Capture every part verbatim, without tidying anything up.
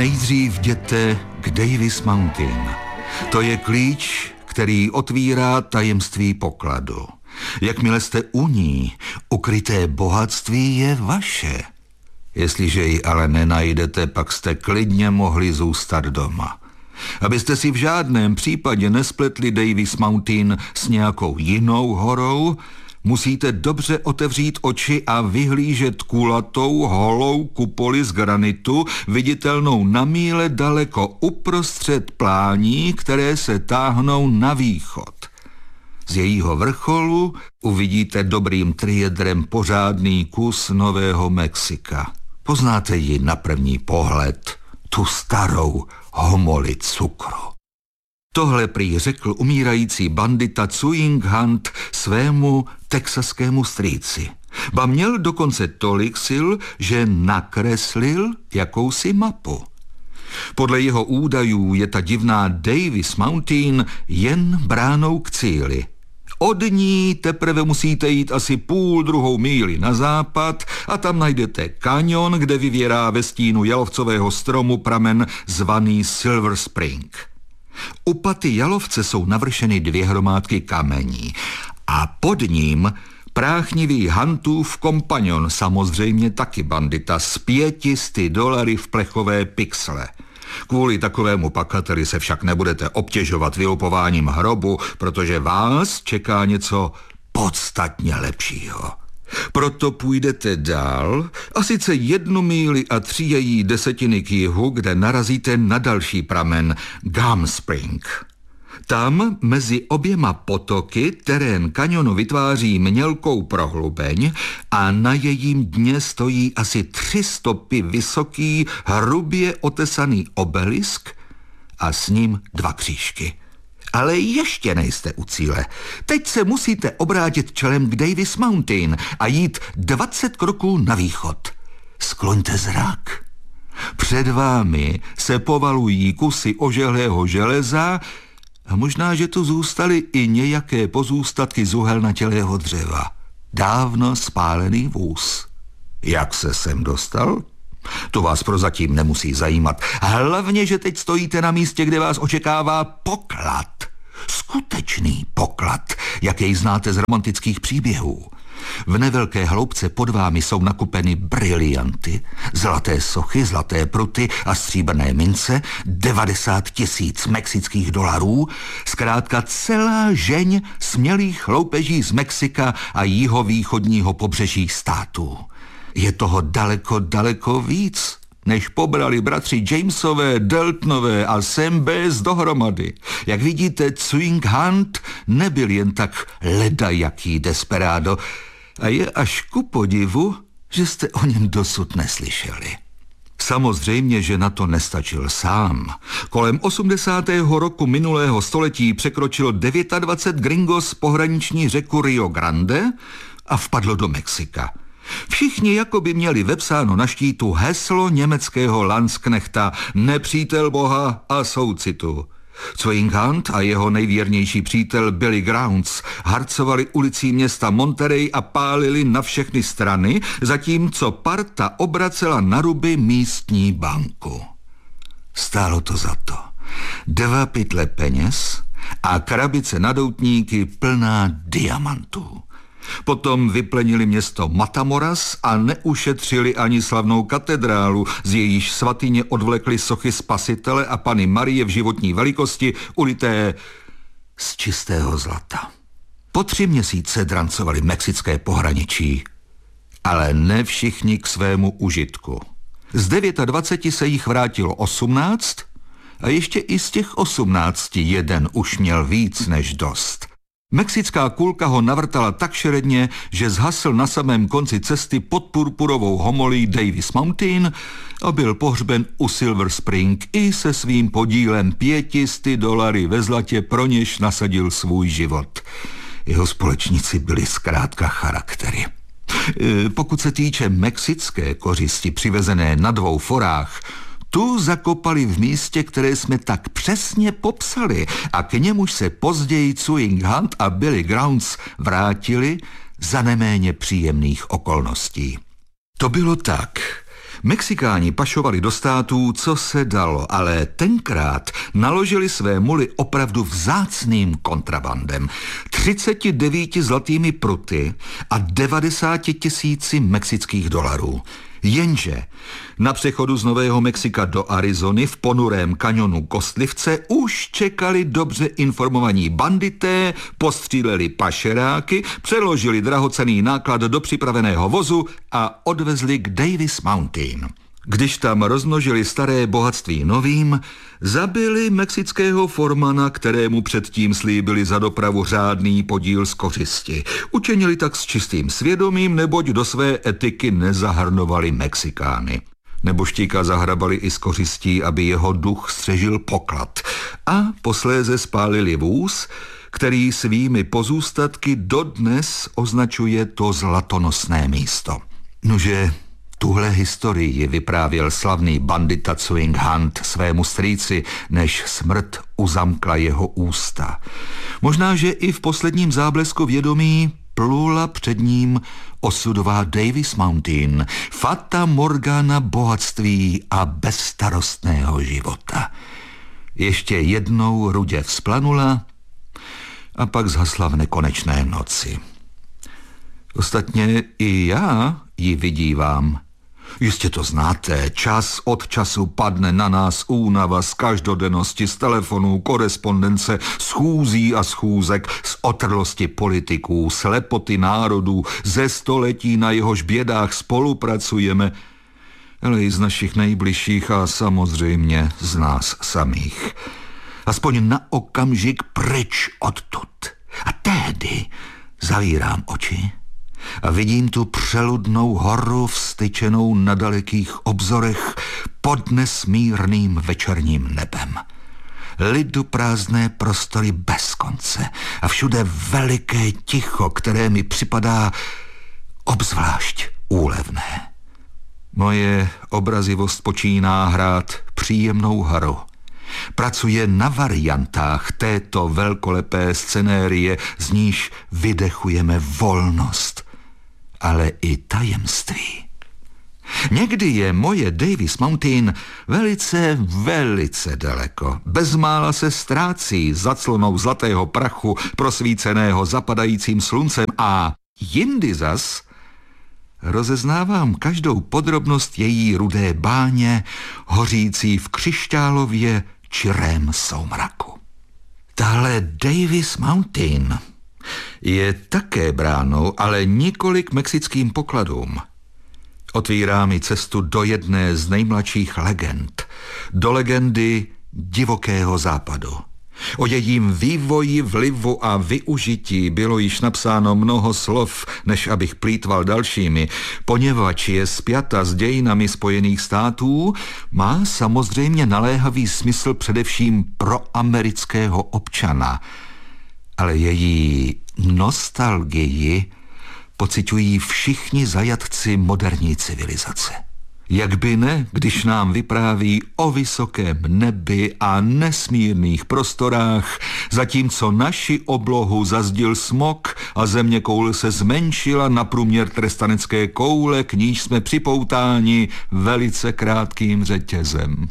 Nejdřív jděte k Davis Mountain. To je klíč, který otvírá tajemství pokladu. Jakmile jste u ní, ukryté bohatství je vaše. Jestliže ji ale nenajdete, pak jste klidně mohli zůstat doma. Abyste si v žádném případě nespletli Davis Mountain s nějakou jinou horou, musíte dobře otevřít oči a vyhlížet kulatou, holou kupoli z granitu, viditelnou na míle daleko uprostřed plání, které se táhnou na východ. Z jejího vrcholu uvidíte dobrým triedrem pořádný kus Nového Mexika. Poznáte ji na první pohled, tu starou homoli cukru. Tohle prý řekl umírající bandita Tsewing Hunt svému texaskému strýci. Ba měl dokonce tolik sil, že nakreslil jakousi mapu. Podle jeho údajů je ta divná Davis Mountain jen bránou k cíli. Od ní teprve musíte jít asi půl druhou míli na západ a tam najdete kanion, kde vyvěrá ve stínu jalovcového stromu pramen zvaný Silver Spring. U paty jalovce jsou navršeny dvě hromádky kamení a pod ním práchnivý Huntův kompanion, samozřejmě taky bandita, s pětisty dolary v plechové pixle. Kvůli takovému pakateli se však nebudete obtěžovat vylupováním hrobu, protože vás čeká něco podstatně lepšího. Proto půjdete dál, a sice jednu míli a tři její desetiny k jihu, kde narazíte na další pramen, Gum Spring. Tam mezi oběma potoky terén kanionu vytváří mělkou prohlubeň a na jejím dně stojí asi tři stopy vysoký, hrubě otesaný obelisk a s ním dva křížky. Ale ještě nejste u cíle. Teď se musíte obrátit čelem k Davis Mountain a jít dvacet kroků na východ. Skloňte zrak. Před vámi se povalují kusy ožehlého železa a možná, že tu zůstaly i nějaké pozůstatky z uhelnatělého dřeva. Dávno spálený vůz. Jak se sem dostal? To vás prozatím nemusí zajímat. Hlavně, že teď stojíte na místě, kde vás očekává poklad. Skutečný poklad, jaký znáte z romantických příběhů. V nevelké hloubce pod vámi jsou nakupeny brilianty, zlaté sochy, zlaté pruty a stříbrné mince, devadesát tisíc mexických dolarů, zkrátka celá žeň smělých loupeží z Mexika a jihovýchodního pobřeží států. Je toho daleko, daleko víc, než pobrali bratři Jamesové, Deltonové a Sam Bass dohromady. Jak vidíte, Tsewing Hunt nebyl jen tak ledajaký desperádo a je až ku podivu, že jste o něm dosud neslyšeli. Samozřejmě, že na to nestačil sám. Kolem osmdesátého roku minulého století překročilo dvacet devět gringos pohraniční řeku Rio Grande a vpadlo do Mexika. Všichni jako by měli vepsáno na štítu heslo německého lansknechta nepřítel Boha a soucitu. Tsewing Hunt a jeho nejvěrnější přítel Billy Grounds harcovali ulicí města Monterey a pálili na všechny strany, zatímco parta obracela na ruby místní banku. Stálo to za to. Dva pytle peněz a krabice na doutníky plná diamantů. Potom vyplenili město Matamoras a neušetřili ani slavnou katedrálu, z jejíž svatyně odvlekli sochy Spasitele a Panny Marie v životní velikosti ulité z čistého zlata. Po tři měsíce drancovali mexické pohraničí, ale ne všichni k svému užitku. Z dvaceti devíti se jich vrátilo osmnáct a ještě i z těch osmnácti jeden už měl víc než dost. Mexická kulka ho navrtala tak šeredně, že zhasl na samém konci cesty pod purpurovou homolí Davis Mountain a byl pohřben u Silver Spring i se svým podílem pětisty dolary ve zlatě, pro něž nasadil svůj život. Jeho společníci byli zkrátka charaktery. E, pokud se týče mexické kořisti přivezené na dvou forách, tu zakopali v místě, které jsme tak přesně popsali a k němuž se později Tsewing Hunt a Billy Grounds vrátili za neméně příjemných okolností. To bylo tak. Mexikáni pašovali do států, co se dalo, ale tenkrát naložili své muly opravdu vzácným kontrabandem. třicet devět zlatými pruty a devadesát tisíci mexických dolarů. Jenže na přechodu z Nového Mexika do Arizony v ponurém kaňonu Kostlivce už čekali dobře informovaní bandité, postříleli pašeráky, přeložili drahocenný náklad do připraveného vozu a odvezli k Davis Mountain. Když tam rozmnožili staré bohatství novým, zabili mexického formana, kterému předtím slíbili za dopravu řádný podíl z kořisti. Učinili tak s čistým svědomím, neboť do své etiky nezahrnovali Mexikány. Neboštíka zahrabali i z kořistí, aby jeho duch střežil poklad. A posléze spálili vůz, který svými pozůstatky dodnes označuje to zlatonosné místo. Nože tuhle historii vyprávěl slavný bandita Swing Hunt svému strýci, než smrt uzamkla jeho ústa. Možná, že i v posledním záblesku vědomí plula před ním osudová Davis Mountain, fata morgana bohatství a bezstarostného života. Ještě jednou rudě vzplanula a pak zhasla v nekonečné noci. Ostatně i já ji vidívám. Jistě to znáte, čas od času padne na nás únava z každodennosti, z telefonů, korespondence, schůzí a schůzek, z otrlosti politiků, slepoty národů, ze století, na jehož bědách spolupracujeme, ale i z našich nejbližších a samozřejmě z nás samých. Aspoň na okamžik pryč odtud. A tehdy zavírám oči a vidím tu přeludnou horu vstyčenou na dalekých obzorech pod nesmírným večerním nebem. Lidu prázdné prostory bez konce a všude veliké ticho, které mi připadá obzvlášť úlevné. Moje obrazivost počíná hrát příjemnou hru. Pracuje na variantách této velkolepé scenérie, z níž vydechujeme volnost, ale i tajemství. Někdy je moje Davis Mountain velice, velice daleko. Bezmála se ztrácí za clonou zlatého prachu prosvíceného zapadajícím sluncem a jindy zas rozeznávám každou podrobnost její rudé báně, hořící v křišťálově čirém soumraku. Tahle Davis Mountain je také bránou, ale nikoli k mexickým pokladům. Otvírá mi cestu do jedné z nejmladších legend, do legendy divokého západu. O jejím vývoji, vlivu a využití bylo již napsáno mnoho slov, než abych plýtval dalšími. Poněvadž je spjata s dějinami Spojených států, má samozřejmě naléhavý smysl především pro amerického občana. Ale její nostalgii pociťují všichni zajatci moderní civilizace. Jak by ne, když nám vypráví o vysokém nebi a nesmírných prostorách, zatímco naši oblohu zazdil smog a zeměkoule se zmenšila na průměr trestanecké koule, k níž jsme připoutáni velice krátkým řetězem.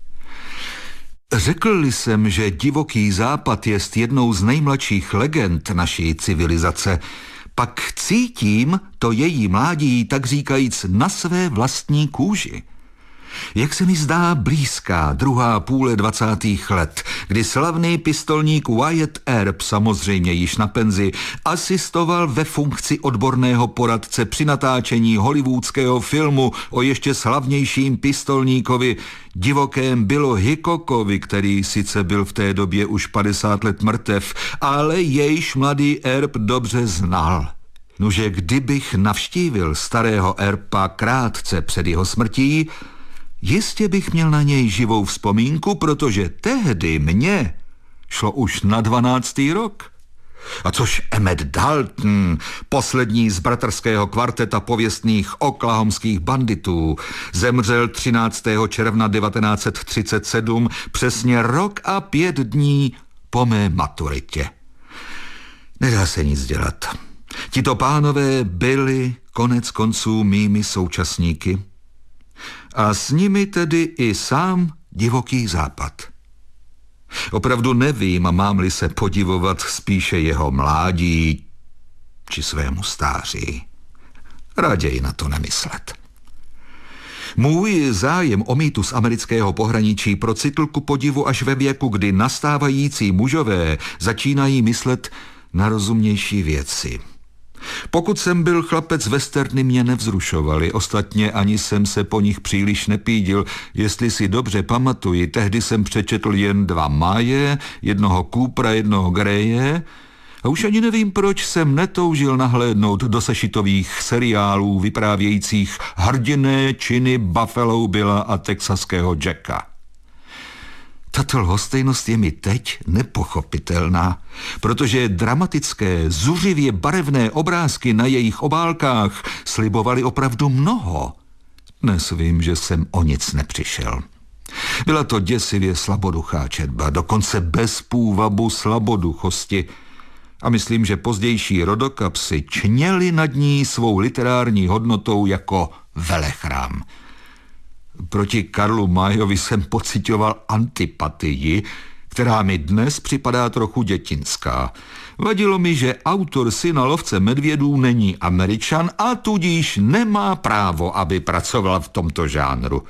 Řekl-li jsem, že divoký západ jest jednou z nejmladších legend naší civilizace, pak cítím to její mládí, tak říkajíc, na své vlastní kůži. Jak se mi zdá blízká druhá půle dvacátých let, kdy slavný pistolník Wyatt Earp, samozřejmě již na penzi, asistoval ve funkci odborného poradce při natáčení hollywoodského filmu o ještě slavnějším pistolníkovi, divokém Billu Hickockovi, který sice byl v té době už padesát let mrtev, ale jejž mladý Earp dobře znal. Nože kdybych navštívil starého Earpa krátce před jeho smrtí, jistě bych měl na něj živou vzpomínku, protože tehdy mě šlo už na dvanáctý rok. A což Emmett Dalton, poslední z bratrského kvarteta pověstných oklahomských banditů, zemřel třináctého června devatenáct set třicet sedm, přesně rok a pět dní po mé maturitě. Nedá se nic dělat. Tito pánové byli konec konců mými současníky. A s nimi tedy i sám divoký západ. Opravdu nevím, mám-li se podivovat spíše jeho mládí či svému stáří. Raději na to nemyslet. Můj zájem o mýtus amerického pohraničí procitl ku podivu až ve věku, kdy nastávající mužové začínají myslet na rozumnější věci. Pokud jsem byl chlapec, westerny mě nevzrušovaly, ostatně ani jsem se po nich příliš nepídil. Jestli si dobře pamatuji, tehdy jsem přečetl jen dva Máje, jednoho Coopera, jednoho Greje, a už ani nevím, proč jsem netoužil nahlédnout do sešitových seriálů vyprávějících hrdinné činy Buffalo Billa a texaského Jacka. Tato lhostejnost je mi teď nepochopitelná, protože dramatické, zuřivě barevné obrázky na jejich obálkách slibovaly opravdu mnoho. Dnes vím, že jsem o nic nepřišel. Byla to děsivě slaboduchá četba, dokonce bez půvabu slaboduchosti, a myslím, že pozdější rodokapsy čněli nad ní svou literární hodnotou jako velechrám. Proti Karlu Mayovi jsem pocitoval antipatii, která mi dnes připadá trochu dětinská. Vadilo mi, že autor Syna lovce medvědů není Američan a tudíž nemá právo, aby pracoval v tomto žánru.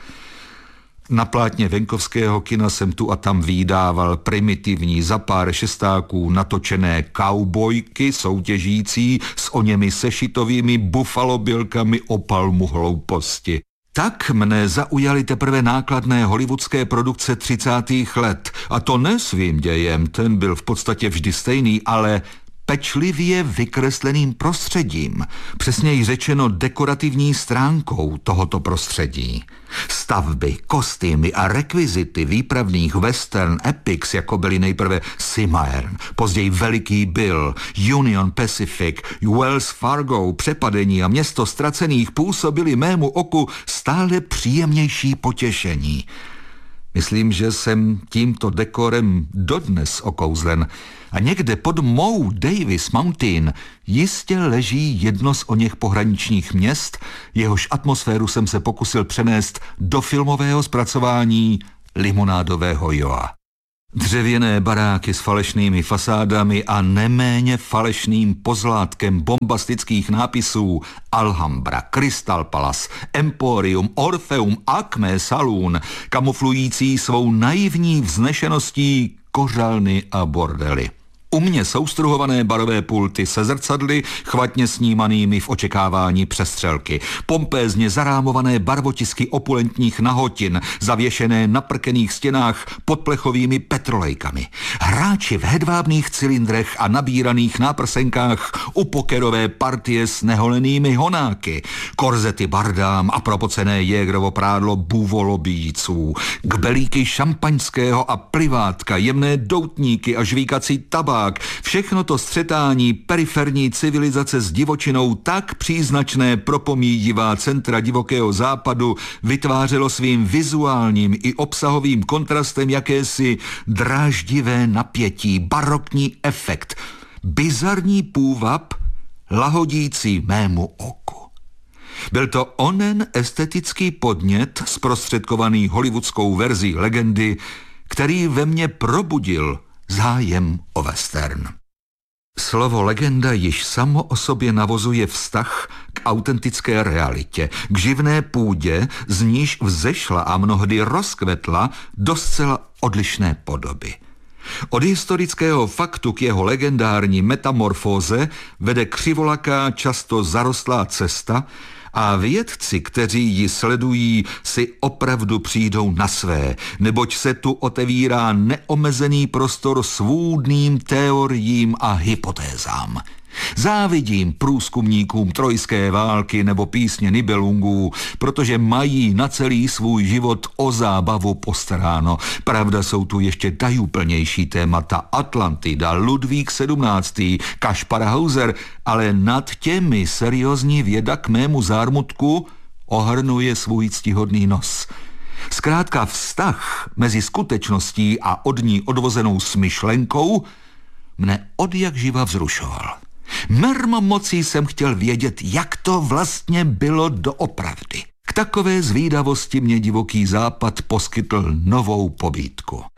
Na plátně venkovského kina jsem tu a tam vídával primitivní za pár šestáků natočené kaubojky soutěžící s oněmi sešitovými bufalobilkami o palmu hlouposti. Tak mne zaujaly teprve nákladné hollywoodské produkce třicátých let. A to ne svým dějem, ten byl v podstatě vždy stejný, ale pečlivě vykresleným prostředím, přesněji řečeno dekorativní stránkou tohoto prostředí. Stavby, kostýmy a rekvizity výpravných western epics, jako byly nejprve Cimarron, později Veliký Bill, Union Pacific, Wells Fargo, Přepadení a Město ztracených, působily mému oku stále příjemnější potěšení. Myslím, že jsem tímto dekorem dodnes okouzlen a někde pod mou Davis Mountain jistě leží jedno z oněch pohraničních měst, jehož atmosféru jsem se pokusil přenést do filmového zpracování Limonádového Joa. Dřevěné baráky s falešnými fasádami a neméně falešným pozlátkem bombastických nápisů Alhambra, Crystal Palace, Emporium, Orpheum, Acme Saloon, kamuflující svou naivní vznešeností kořalny a bordely. U mě soustruhované barové pulty se zrcadly, chvatně snímanými v očekávání přestřelky. Pompézně zarámované barvotisky opulentních nahotin, zavěšené na prkených stěnách pod plechovými petrolejkami. Hráči v hedvábných cylindrech a nabíraných náprsenkách u pokerové partie s neholenými honáky. Korzety bardám a propocené Jägerovo prádlo buvolobíjců. Kbelíky šampaňského a plivátka, jemné doutníky a žvíkací tabák. Všechno to střetání periferní civilizace s divočinou tak příznačné pro pomíjivá centra divokého západu vytvářelo svým vizuálním i obsahovým kontrastem jakési dráždivé napětí, barokní efekt, bizarní půvab lahodící mému oku. Byl to onen estetický podnět zprostředkovaný hollywoodskou verzí legendy, který ve mně probudil zájem o western. Slovo legenda již samo o sobě navozuje vztah k autentické realitě, k živné půdě, z níž vzešla a mnohdy rozkvetla do zcela odlišné podoby. Od historického faktu k jeho legendární metamorfóze vede křivolaká, často zarostlá cesta a vědci, kteří ji sledují, si opravdu přijdou na své, neboť se tu otevírá neomezený prostor svůdným teoriím a hypotézám. Závidím průzkumníkům trojské války nebo písně Nibelungů, protože mají na celý svůj život o zábavu postaráno. Pravda, jsou tu ještě tajuplnější témata: Atlantida, Ludvík sedmnáctý, Kašpar Hauser, ale nad těmi seriózní věda k mému zármutku ohrnuje svůj ctihodný nos. Zkrátka vztah mezi skutečností a od ní odvozenou smyšlenkou mne odjakživa vzrušoval. Mermomocí jsem chtěl vědět, jak to vlastně bylo doopravdy. K takové zvídavosti mě divoký západ poskytl novou pobídku.